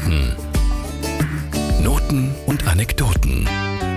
Noten und Anekdoten.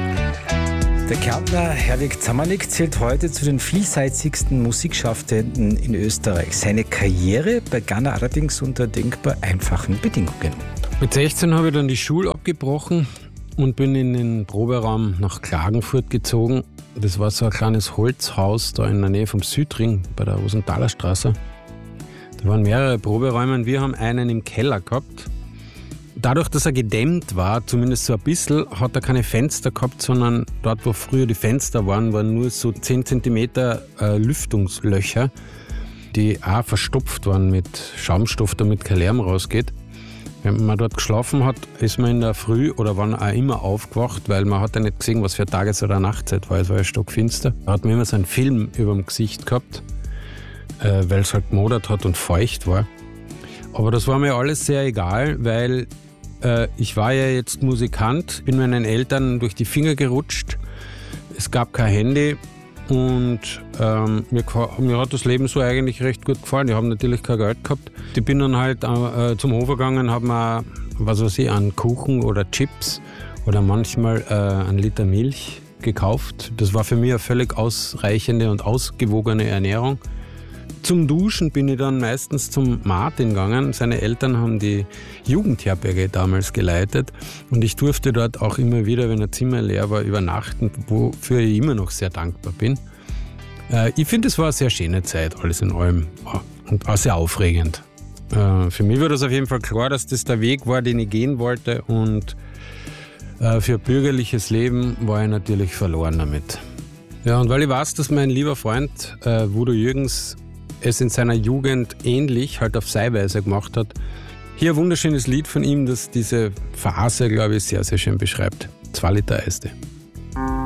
Der Kärntner Herwig Zammernig zählt heute zu den vielseitigsten Musikschaffenden in Österreich. Seine Karriere begann er allerdings unter denkbar einfachen Bedingungen. Mit 16 habe ich dann die Schule abgebrochen und bin in den Proberaum nach Klagenfurt gezogen. Das war so ein kleines Holzhaus da in der Nähe vom Südring bei der Rosenthaler Straße. Da waren mehrere Proberäume und wir haben einen im Keller gehabt. Dadurch, dass er gedämmt war, zumindest so ein bisschen, hat er keine Fenster gehabt, sondern dort, wo früher die Fenster waren nur so 10 cm Lüftungslöcher, die auch verstopft waren mit Schaumstoff, damit kein Lärm rausgeht. Wenn man dort geschlafen hat, ist man in der Früh oder wann auch immer aufgewacht, weil man hat ja nicht gesehen, was für Tages- oder Nachtzeit war. Es war ja stockfinster. Da hat man immer so einen Film über dem Gesicht gehabt, weil es halt gemodert hat und feucht war. Aber das war mir alles sehr egal, weil ich war ja jetzt Musikant, bin meinen Eltern durch die Finger gerutscht. Es gab kein Handy und mir hat das Leben so eigentlich recht gut gefallen. Ich habe natürlich kein Geld gehabt. Ich bin dann halt zum Hof gegangen, habe mir, was weiß ich, einen Kuchen oder Chips oder manchmal einen Liter Milch gekauft. Das war für mich eine völlig ausreichende und ausgewogene Ernährung. Zum Duschen bin ich dann meistens zum Martin gegangen. Seine Eltern haben die Jugendherberge damals geleitet und ich durfte dort auch immer wieder, wenn ein Zimmer leer war, übernachten, wofür ich immer noch sehr dankbar bin. Ich finde, es war eine sehr schöne Zeit, alles in allem, und auch sehr aufregend. Für mich war das auf jeden Fall klar, dass das der Weg war, den ich gehen wollte, und für ein bürgerliches Leben war ich natürlich verloren damit. Ja, und weil ich weiß, dass mein lieber Freund Udo Jürgens es in seiner Jugend ähnlich, halt auf seine Weise gemacht hat. Hier ein wunderschönes Lied von ihm, das diese Phase, glaube ich, sehr, sehr schön beschreibt. 2 Liter Eiste.